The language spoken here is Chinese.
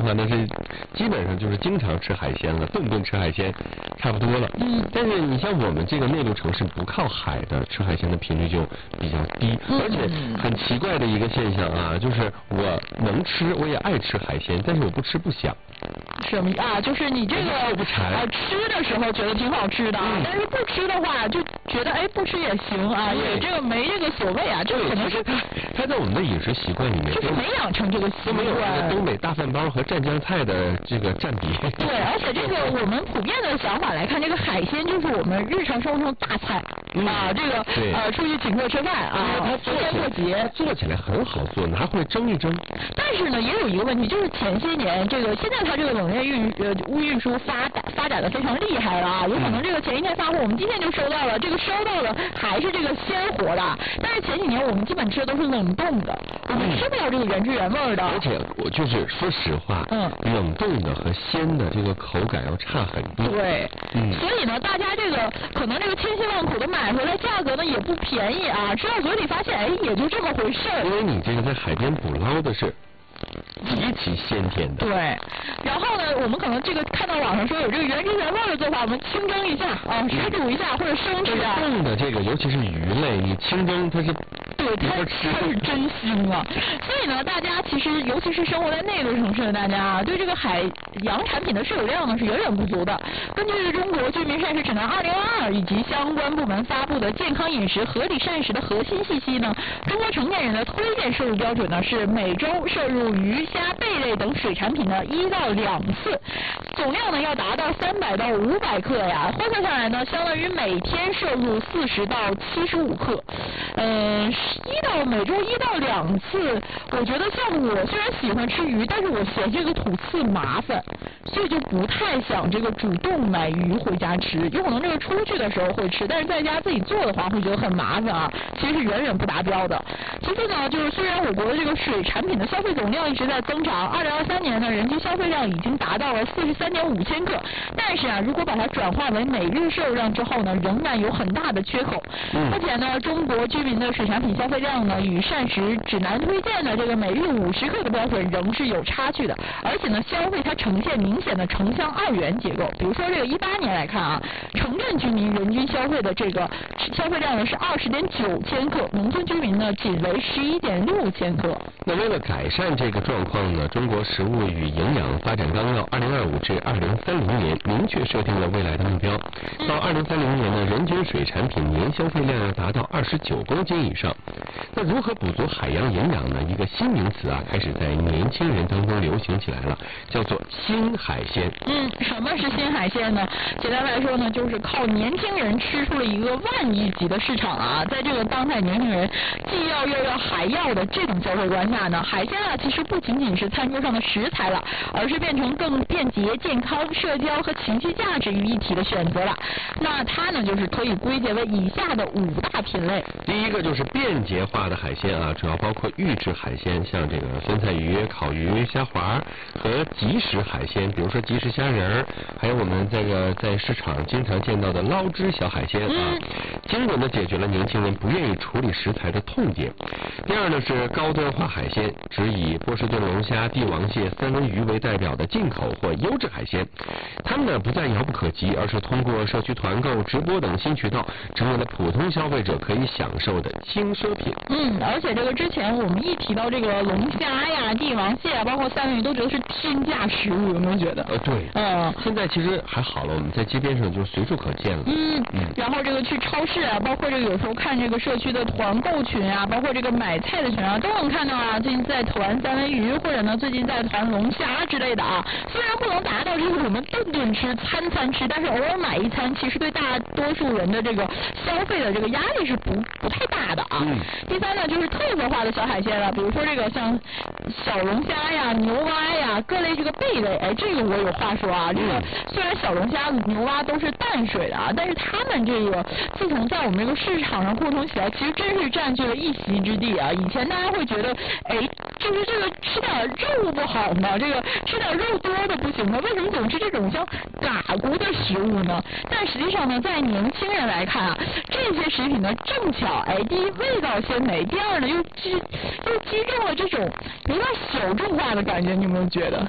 话，那是基本上就是经常吃海鲜了，顿顿吃海鲜差不多了。但是你像我们这个内陆城市不靠海的，吃海鲜的频率就比较低，而且很奇怪的一个现象啊，就是我能吃，我也爱吃海鲜，但是我不吃不想。 什么啊？就是你这个吃的时候觉得挺好吃的，但是不吃的话就觉得不吃也行啊，也这个没这个所谓啊，这个可能是它在我们的饮食习惯里面就是没养成这个习惯， 没有这个东北大饭包和蘸酱菜的这个占比。 对，而且这个我们普遍的想法来看，这个海鲜就是我们日常生活中的大菜啊，这个出去请客吃饭啊， 它做起来很好做，拿回来蒸一蒸。 但是呢，也有一个问题，就是前些年这个现在它这个冷链运输发展的非常厉害了啊，有可能这个前一天发货，我们今天就收到了，这个收到了还是这个鲜活的，但是前几年我们基本吃的都是冷冻的，我们吃不了这个原汁原味的。 而且我就是说实话，冷冻的和鲜的这个口感要差很多。 对，所以呢，大家这个可能这个千辛万苦的买回来，价格呢也不便宜啊，吃到嘴里发现也就这么回事。 因为你这个在海边捕捞的是极其鲜甜的。 对，然后呢，我们可能这个看到网上说有这个原汁原味的做法，我们清蒸一下啊，水煮一下或者生吃啊。 冻的这个，尤其是鱼类，你清蒸它是它是真腥啊。所以呢，大家其实尤其是生活在内陆城市的大家对这个海洋产品的摄入量呢是远远不足的。根据中国居民膳食指南2022以及相关部门发布的健康饮食合理膳食的核心信息呢，中国成年人的推荐摄入标准呢是每周摄入鱼虾贝类等水产品呢1到2次，总量呢要达到300到500克呀，换算下来呢相当于每天摄入40到75克。每周1到2次，我觉得像我虽然喜欢吃鱼，但是我嫌这个吐刺麻烦，所以就不太想这个主动买鱼回家吃。有可能这个出去的时候会吃，但是在家自己做的话会觉得很麻烦啊，其实是远远不达标的。其次呢，就是虽然我国的这个水产品的消费总量一直在增长，2023年呢人均消费量已经达到了43.5千克，但是啊，如果把它转化为每日摄入量之后呢，仍然有很大的缺口。而且呢，中国居民的水产品消费量呢，与膳食指南推荐的这个每日50克的标准仍是有差距的，而且呢，消费它呈现明显的城乡2元结构。比如说这个18年来看啊，城镇居民人均消费的这个消费量呢是20.9千克，农村居民呢仅为11.6千克。 那为了改善这个状况呢，中国食物与营养发展纲要2025至2030年明确设定了未来的目标，到2030年呢，人均水产品年消费量要达到29公斤以上。那如何补足海洋营养呢？一个新名词啊，开始在年轻人当中流行起来了，叫做新海鲜。 什么是新海鲜呢？简单来说呢，就是靠年轻人吃出了一个万亿级的市场啊！在这个当代年轻人既要又要还要的这种消费观下呢，海鲜啊其实不仅仅是餐桌上的食材了，而是变成更便捷、健康、社交和情绪价值于一体的选择了。那它呢，就是可以归结为以下的5大品类。 第一个就是便捷化的海鲜啊，主要包括预制海鲜，像这个酸菜鱼、烤鱼、虾滑和即食海鲜，比如说即食虾仁儿，还有我们这个在市场经常见到的捞汁小海鲜啊，精准的解决了年轻人不愿意处理食材的痛点。第二呢是高端化海鲜，只以波士顿龙虾、帝王蟹、三文鱼为代表的进口或优质海鲜，它们呢不再遥不可及，而是通过社区团购、直播等新渠道，成为了普通消费者可以享受的轻奢品。 而且这个之前我们一提到这个龙虾呀、帝王蟹啊，包括三文鱼，都觉得是天价食物，有没有觉得？ 对。现在其实还好了，我们在街边上就随处可见了。 然后这个去超市啊，包括这个有时候看这个社区的团购群啊，包括这个买菜的群啊，都能看到啊，最近在团三文鱼，或者呢最近在团龙虾之类的啊。虽然不能达到这个我们顿顿吃、餐餐吃，但是偶尔买一餐，其实对大多数人的这个消费的这个压力是不太大的啊。第三呢，就是特色化的小海鲜了，比如说这个像小龙虾呀、牛蛙呀、各类这个贝类，这个我有话说啊。这个虽然小龙虾、牛蛙都是淡水的啊，但是它们这个自从在我们这个市场上扩充起来，其实真是占据了一席之地啊。以前大家会觉得，就是这个吃点肉不好吗？这个吃点肉多的不行吗？为什么总吃这种像嘎咕的食物呢？但实际上呢，在年轻人来看啊，这些食品呢正巧，第一味道鲜美，第二呢又击中了这种有点小众化的感觉，你有没有觉得？